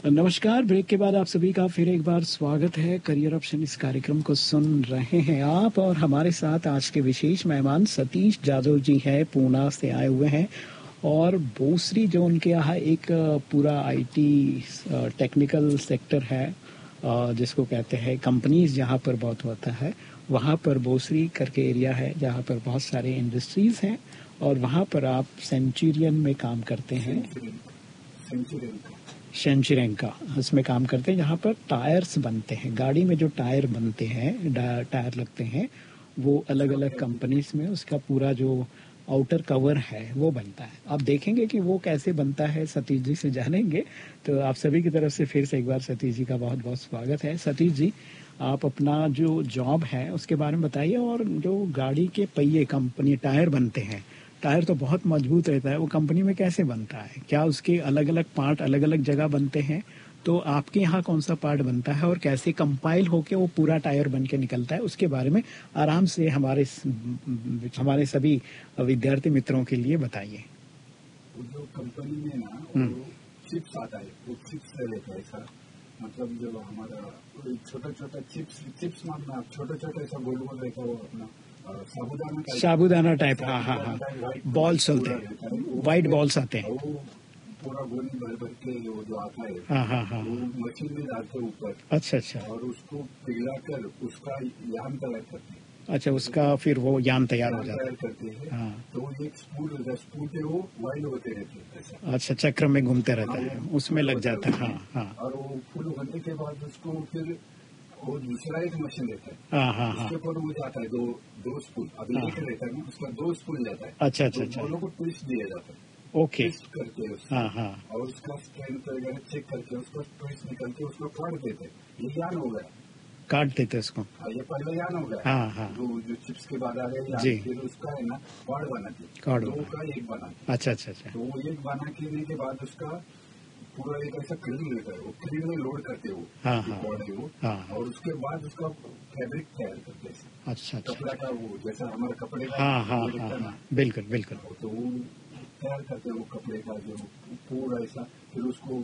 नमस्कार। ब्रेक के बाद आप सभी का फिर एक बार स्वागत है। करियर ऑप्शन इस कार्यक्रम को सुन रहे हैं आप, और हमारे साथ आज के विशेष मेहमान सतीश जादव जी हैं, पूना से आए हुए हैं। और दूसरी जो उनके यहाँ एक पूरा आईटी टेक्निकल सेक्टर है, जिसको कहते हैं कंपनीज जहाँ पर बहुत होता है, वहाँ पर बोसरी करके एरिया है जहाँ पर बहुत सारे इंडस्ट्रीज हैं, और वहाँ पर आप सेंचुरियन में काम करते हैं। शेंचिरेंका उसमें काम करते हैं, जहाँ पर टायर्स बनते हैं। गाड़ी में जो टायर बनते हैं, टायर लगते हैं, वो अलग अलग कंपनीज में उसका पूरा जो आउटर कवर है वो बनता है। आप देखेंगे कि वो कैसे बनता है, सतीश जी से जानेंगे। तो आप सभी की तरफ से फिर से एक बार सतीश जी का बहुत बहुत स्वागत है। सतीश जी, आप अपना जो जॉब है उसके बारे में बताइए। और जो गाड़ी के पहिए कंपनी टायर बनते हैं, टायर तो बहुत मजबूत रहता है, वो कंपनी में कैसे बनता है? क्या उसके अलग अलग पार्ट अलग अलग जगह बनते हैं? तो आपके यहाँ कौन सा पार्ट बनता है और कैसे कंपाइल होके वो पूरा टायर बन के निकलता है, उसके बारे में आराम से हमारे सभी विद्यार्थी मित्रों के लिए बताइए। जो कंपनी में ना चिप्स आता है, वो चिप्स से लेता है सर। मतलब जो हमारा छोटा छोटा चिप्स मारना, छोटा छोटा ऐसा गोल गोल रहता है, वो अपना साबुदाना टाइप। हाँ हाँ हाँ, बॉल्स होते हैं, व्हाइट बॉल्स आते हैं। पूरा गोली भर भर के वो जो आता है, हाँ हाँ हाँ, वो मशीन में डालते ऊपर। अच्छा अच्छा। और उसको पिघलाकर उसका यान तैयार करते हैं। अच्छा, उसका फिर वो यान तैयार हो जाता है। करते हैं। हाँ, तो एक स्पूल पे वो वाइड होते रहते हैं। अच्छा, चक्र में घूमते रहता है, उसमें लग जाता है। हाँ हाँ। और वो फुल होने के बाद उसको फिर वो दूसरा एक मशीन रहता है। हाँ हाँ हाँ, उसके ऊपर वो जाता है दो स्पूल। अभी एक रहता है ना, उसका 2 स्पूल जाता है। अच्छा अच्छा अच्छा, दोनों को ट्विस्ट दिया जाता है। ओके। ट्विस्ट करके हाँ हाँ, और उसका स्ट्रेंथ वगैरह चेक करके उसको ट्विस्ट निकल के उसको काट देते हैं। ये यान हो गया, काट देते उसको। ये पहले यान हो गया। हाँ हाँ, जो चिप्स के बाद आ रहे जी, यान, फिर उसका है ना कॉर्ड बनाते हैं। कॉर्ड दो का एक बनाते। अच्छा अच्छा अच्छा, तो वो एक बना के बाद उसका पूरा एक ऐसा क्रीम लेकर वो क्रीम में लोड करते हो। हाँ हाँ बॉडी वो। हाँ, और उसके बाद उसका फैब्रिक तैयार करते हैं। अच्छा अच्छा, कपड़ा का वो जैसा हमारे कपड़े का हाँ हाँ वो हाँ दिखता है हाँ, ना, बिल्कुल बिल्कुल। तो वो तैयार करते हैं वो कपड़े का जो पूरा ऐसा। फिर उसको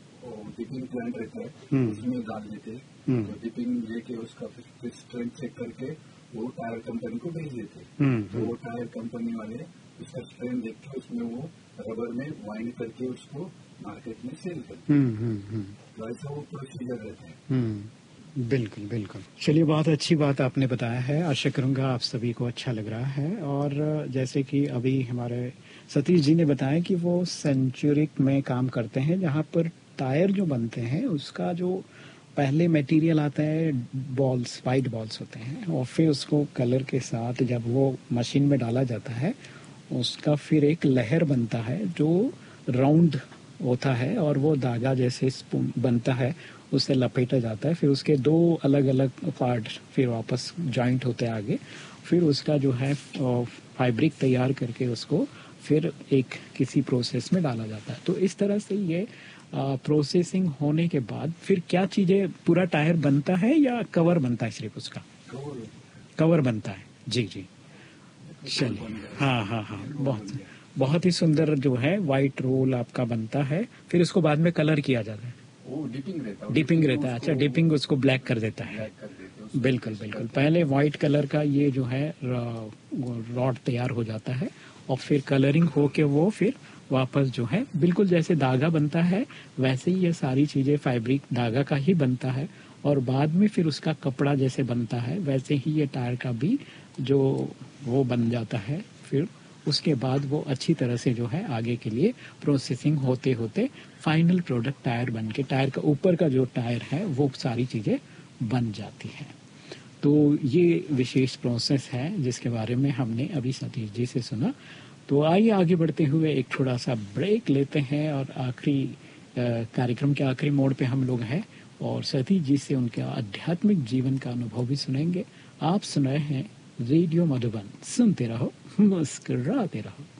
डिपिंग प्लांट रहता है, उसमें डाल देते हैं। तो डिपिंग लेके उसका फिर स्ट्रेंथ चेक करके वो टायर कंपनी को भेज देते हैं। तो वो टायर कंपनी वाले उसका स्ट्रेंथ देख के उसमें वो रबर में वाइंड करके उसको मार्केट में सेल करते हैं। तो ऐसा वो प्रोसीजर रहता है। बिल्कुल बिल्कुल। चलिए, बहुत अच्छी बात आपने बताया है। आशा करूंगा आप सभी को अच्छा लग रहा है। और जैसे कि अभी हमारे सतीश जी ने बताया कि वो सेंचुरिक में काम करते हैं, जहाँ पर टायर जो बनते हैं उसका जो पहले मटेरियल आता है, बॉल्स, वाइट बॉल्स होते हैं, और फिर उसको कलर के साथ जब वो मशीन में डाला जाता है, उसका फिर एक लहर बनता है जो राउंड होता है, और वो धागा जैसे स्पून बनता है, उससे लपेटा जाता है। फिर उसके दो अलग अलग पार्ट फिर वापस जॉइंट होते हैं आगे। फिर उसका जो है फैब्रिक तैयार करके उसको फिर एक किसी प्रोसेस में डाला जाता है। तो इस तरह से ये प्रोसेसिंग होने के बाद फिर क्या चीजें, पूरा टायर बनता है या कवर बनता है? सिर्फ उसका कवर बनता है। जी जी, चलिए। हाँ हाँ हाँ, बहुत बहुत ही सुंदर जो है वाइट रोल आपका बनता है। फिर उसको बाद में कलर किया जाता है। वो डिपिंग रहता है। अच्छा, डिपिंग उसको ब्लैक कर देता है। बिल्कुल बिल्कुल। पहले व्हाइट कलर का ये जो है रॉड तैयार हो जाता है, और फिर कलरिंग होके वो फिर वापस जो है बिल्कुल जैसे धागा बनता है वैसे ही ये सारी चीजें फैब्रिक धागा का ही बनता है। और बाद में फिर उसका कपड़ा जैसे बनता है वैसे ही ये टायर का भी जो वो बन जाता है। फिर उसके बाद वो अच्छी तरह से जो है आगे के लिए प्रोसेसिंग होते होते फाइनल प्रोडक्ट टायर बन के, टायर का ऊपर का जो टायर है वो सारी चीज़ें बन जाती हैं। तो ये विशेष प्रोसेस है जिसके बारे में हमने अभी सतीश जी से सुना। तो आइए आगे बढ़ते हुए एक थोड़ा सा ब्रेक लेते हैं, और आखिरी कार्यक्रम के आखिरी मोड़ पे हम लोग हैं, और सतीश जी से उनके आध्यात्मिक जीवन का अनुभव भी सुनेंगे। आप सुन रहे हैं रेडियो मधुबन, सुनते रहो, मुस्कुराते रहो।